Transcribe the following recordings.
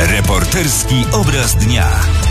Reporterski obraz dnia.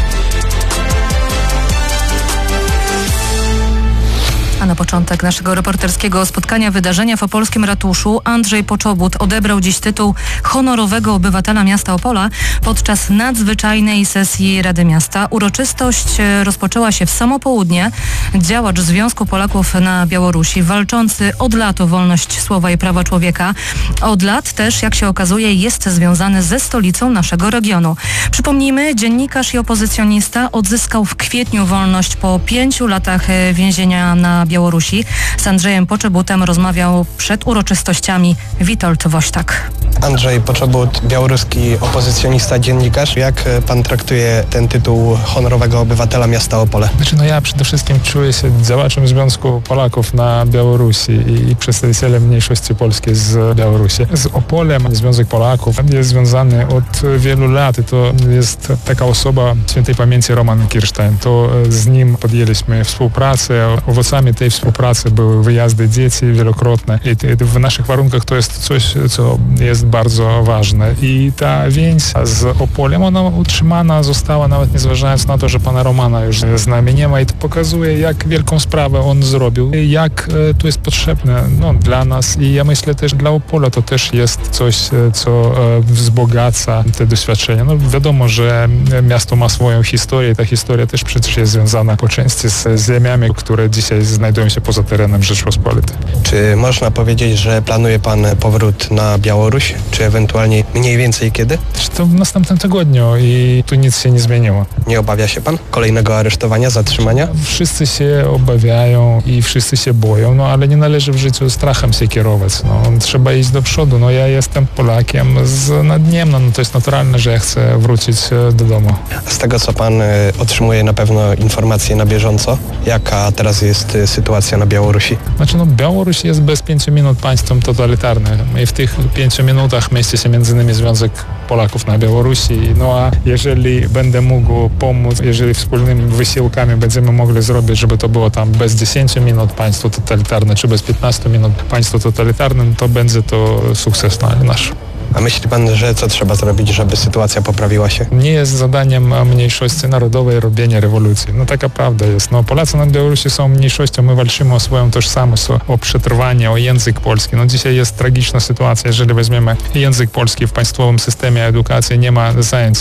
A na początek naszego reporterskiego spotkania wydarzenia w opolskim ratuszu Andrzej Poczobut odebrał dziś tytuł honorowego obywatela miasta Opola podczas nadzwyczajnej sesji Rady Miasta. Uroczystość rozpoczęła się w samo południe. Działacz Związku Polaków na Białorusi, walczący od lat o wolność słowa i prawa człowieka. Od lat też, jak się okazuje, jest związany ze stolicą naszego regionu. Przypomnijmy, dziennikarz i opozycjonista odzyskał w kwietniu wolność po 5 latach więzienia na Białorusi. Z Andrzejem Poczobutem rozmawiał przed uroczystościami Witold Wośtak. Andrzej Poczobut, białoruski opozycjonista, dziennikarz. Jak pan traktuje ten tytuł honorowego obywatela miasta Opole? Ja przede wszystkim czuję się działaczem Związku Polaków na Białorusi i przedstawicielem mniejszości polskiej z Białorusi. Z Opolem Związek Polaków jest związany od wielu lat i to jest taka osoba świętej pamięci Roman Kirstein. To z nim podjęliśmy współpracę. Owocami tej współpracy były wyjazdy dzieci wielokrotne i w naszych warunkach to jest coś, co jest bardzo ważne. I ta więź z Opolem, ona utrzymana została, nawet nie zważając na to, że pana Romana już z nami nie ma, i to pokazuje, jak wielką sprawę on zrobił, jak to jest potrzebne dla nas, i ja myślę też dla Opola to też jest coś, co wzbogaca te doświadczenia. Wiadomo, że miasto ma swoją historię i ta historia też przecież jest związana po części z ziemiami, które dzisiaj znajdują się poza terenem Rzeczypospolitej. Czy można powiedzieć, że planuje pan powrót na Białoruś? Czy ewentualnie mniej więcej kiedy? To w następnym tygodniu i tu nic się nie zmieniło. Nie obawia się pan kolejnego aresztowania, zatrzymania? Wszyscy się obawiają i wszyscy się boją, ale nie należy w życiu strachem się kierować. Trzeba iść do przodu. Ja jestem Polakiem z Naddniemna. To jest naturalne, że ja chcę wrócić do domu. Z tego, co pan otrzymuje na pewno informacje na bieżąco, jaka teraz jest sytuacja na Białorusi? Białoruś jest bez 5 minut państwem totalitarnym i w tych 5 minutach mieści się między innymi Związek Polaków na Białorusi. A jeżeli będę mógł pomóc, jeżeli wspólnymi wysiłkami będziemy mogli zrobić, żeby to było tam bez 10 minut państwo totalitarne, czy bez 15 minut państwo totalitarne, to będzie to sukces nasz. A myśli pan, że co trzeba zrobić, żeby sytuacja poprawiła się? Nie jest zadaniem mniejszości narodowej robienie rewolucji. Taka prawda jest. Polacy na Białorusi są mniejszością, my walczymy o swoją tożsamość, o przetrwanie, o język polski. Dzisiaj jest tragiczna sytuacja, jeżeli weźmiemy język polski w państwowym systemie edukacji, nie ma zajęć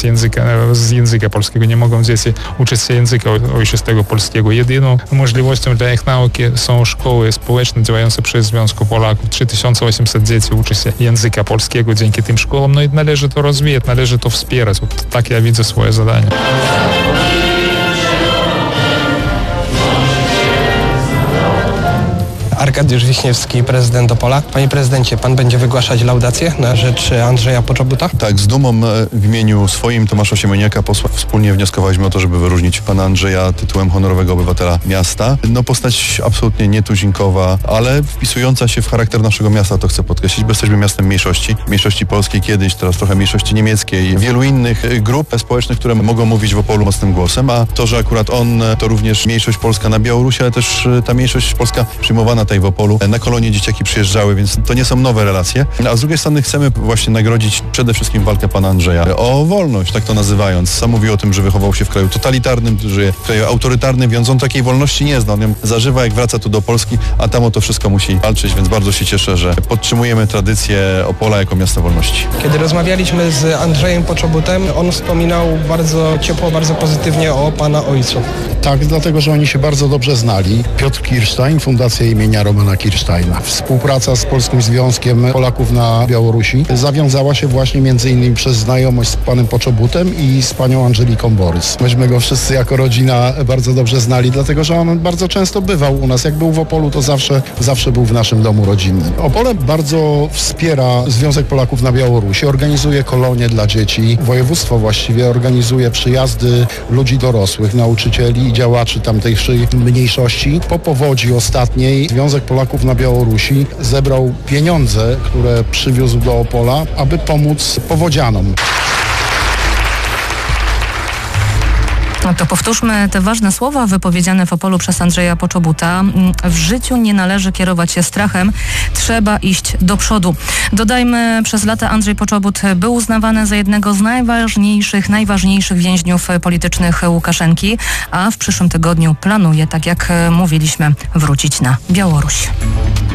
z języka polskiego, nie mogą dzieci uczyć się języka ojczystego polskiego. Jedyną możliwością dla ich nauki są szkoły społeczne działające przy Związku Polaków. 3800 dzieci uczy się języka polskiego dzięki tym szkołom, i należy to rozwijać, należy to wspierać. Tak ja widzę swoje zadanie. Arkadiusz Wiśniewski, prezydent Opola. Panie prezydencie, pan będzie wygłaszać laudację na rzecz Andrzeja Poczobuta? Tak, z dumą w imieniu swoim, Tomasza Siemoniaka, posła, wspólnie wnioskowaliśmy o to, żeby wyróżnić pana Andrzeja tytułem honorowego obywatela miasta. Postać absolutnie nietuzinkowa, ale wpisująca się w charakter naszego miasta, to chcę podkreślić, bo jesteśmy miastem mniejszości polskiej kiedyś, teraz trochę mniejszości niemieckiej, wielu innych grup społecznych, które mogą mówić w Opolu mocnym głosem, a to, że akurat on to również mniejszość polska na Białorusi, ale też ta mniejszość polska przyjmowana tutaj w Opolu. Na kolonie dzieciaki przyjeżdżały, więc to nie są nowe relacje. A z drugiej strony chcemy właśnie nagrodzić przede wszystkim walkę pana Andrzeja o wolność, tak to nazywając. Sam mówi o tym, że wychował się w kraju totalitarnym, żyje w kraju autorytarnym, więc on takiej wolności nie zna. On ją zażywa, jak wraca tu do Polski, a tam o to wszystko musi walczyć, więc bardzo się cieszę, że podtrzymujemy tradycję Opola jako miasta wolności. Kiedy rozmawialiśmy z Andrzejem Poczobutem, on wspominał bardzo ciepło, bardzo pozytywnie o pana ojcu. Tak, dlatego, że oni się bardzo dobrze znali. Piotr Kirstein, Fundacja imienia Romana Kirsteina. Współpraca z Polskim Związkiem Polaków na Białorusi zawiązała się właśnie między innymi przez znajomość z panem Poczobutem i z panią Angeliką Borys. Myśmy go wszyscy jako rodzina bardzo dobrze znali, dlatego, że on bardzo często bywał u nas. Jak był w Opolu, to zawsze był w naszym domu rodzinnym. Opole bardzo wspiera Związek Polaków na Białorusi, organizuje kolonie dla dzieci. Województwo właściwie organizuje przyjazdy ludzi dorosłych, nauczycieli i działaczy tamtejszej mniejszości. Po powodzi ostatniej Związek Polaków na Białorusi zebrał pieniądze, które przywiózł do Opola, aby pomóc powodzianom. To powtórzmy te ważne słowa wypowiedziane w Opolu przez Andrzeja Poczobuta. W życiu nie należy kierować się strachem, trzeba iść do przodu. Dodajmy, przez lata Andrzej Poczobut był uznawany za jednego z najważniejszych więźniów politycznych Łukaszenki, a w przyszłym tygodniu planuje, tak jak mówiliśmy, wrócić na Białoruś.